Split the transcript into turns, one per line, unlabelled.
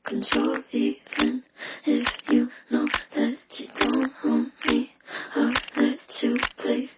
control even if you know that you don't own me. I'll let you play